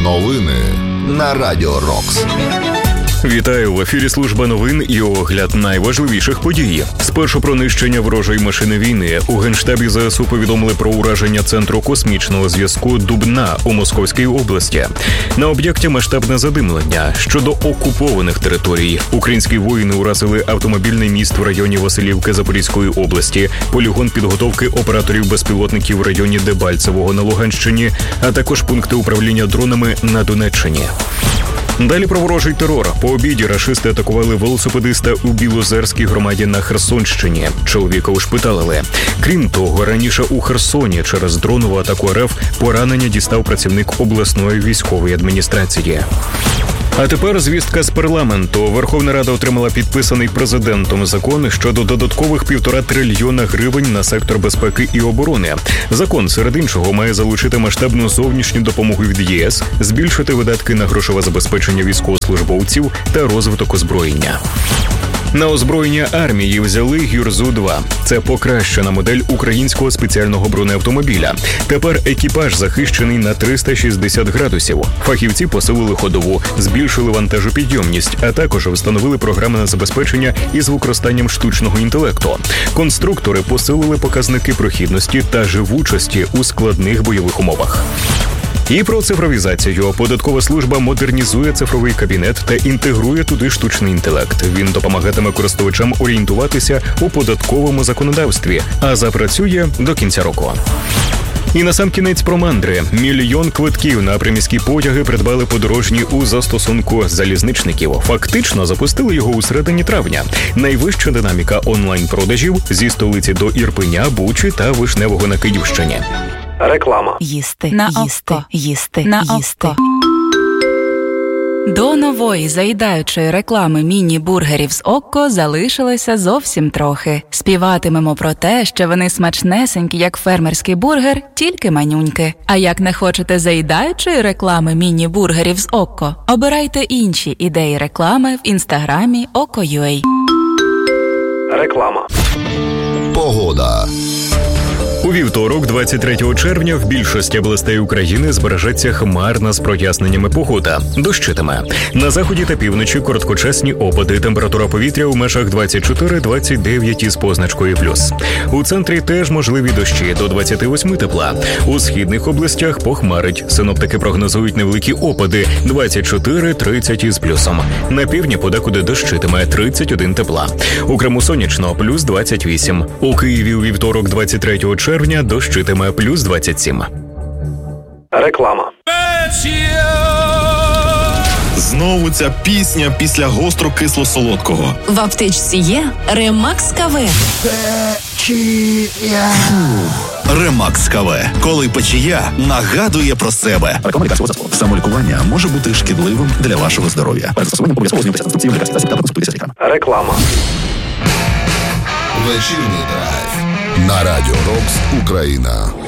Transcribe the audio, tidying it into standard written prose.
Новини на Радіо Рокс. Вітаю, в ефірі служба новин і огляд найважливіших подій. Спершу про нищення ворожої машини війни. У Генштабі ЗСУ повідомили про ураження Центру космічного зв'язку Дубна у Московській області. На об'єкті масштабне задимлення. Щодо окупованих територій. Українські воїни уразили автомобільний міст в районі Василівки Запорізької області, полігон підготовки операторів безпілотників в районі Дебальцевого на Луганщині, а також пункти управління дронами на Донеччині. Далі про ворожий терор. По обіді рашисти атакували велосипедиста у Білозерській громаді на Херсонщині. Чоловіка ушпиталили. Крім того, раніше у Херсоні через дронову атаку РФ поранення дістав працівник обласної військової адміністрації. А тепер звістка з парламенту. Верховна Рада отримала підписаний президентом закон щодо додаткових 1,5 трильйона гривень на сектор безпеки і оборони. Закон, серед іншого, має залучити масштабну зовнішню допомогу від ЄС, збільшити видатки на грошове забезпечення військовослужбовців та розвиток озброєння. На озброєння армії взяли Гюрзу-2. Це покращена модель українського спеціального бронеавтомобіля. Тепер екіпаж захищений на 360 градусів. Фахівці посилили ходову, збільшили вантажопідйомність, а також встановили програмне забезпечення із використанням штучного інтелекту. Конструктори посилили показники прохідності та живучості у складних бойових умовах. І про цифровізацію. Податкова служба модернізує цифровий кабінет та інтегрує туди штучний інтелект. Він допомагатиме користувачам орієнтуватися у податковому законодавстві, а запрацює до кінця року. І насамкінець про мандри. 1 мільйон квитків на приміські потяги придбали подорожні у застосунку залізничників. Фактично запустили його у середині травня. Найвища динаміка онлайн-продажів зі столиці до Ірпеня, Бучі та Вишневого на Київщині. Реклама. Їсти на око. Їсти на око. До нової заїдаючої реклами міні-бургерів з Окко залишилося зовсім трохи. Співатимемо про те, що вони смачнесенькі, як фермерський бургер, тільки манюньки. А як не хочете заїдаючої реклами міні-бургерів з Окко, обирайте інші ідеї реклами в інстаграмі Okko.ua. Реклама. Погода. У вівторок, 23 червня, в більшості областей України збережеться хмарна з проясненнями погода. Дощитиме. На заході та півночі короткочасні опади. Температура повітря у межах 24-29 із позначкою плюс. У центрі теж можливі дощі до 28 тепла. У східних областях похмарить. Синоптики прогнозують невеликі опади 24-30 із плюсом. На півдні подекуди дощитиме 31 тепла. У Криму сонячно плюс 28. У Києві у вівторок, 23 червня, дощитиме плюс 27. Реклама. Знову ця пісня після гостро-кисло-солодкого. В аптечці є Ремакс КВ. Ремакс КВ. Коли печія нагадує про себе. Реклама лікарського засобу. Самолікування може бути шкідливим для вашого здоров'я. Перед застосуванням обов'язково ознайомтеся з інструкцією лікарських засобів та консультуйтеся з лікарем. Реклама. Вечірній драйв на Радіо Рокс Україна.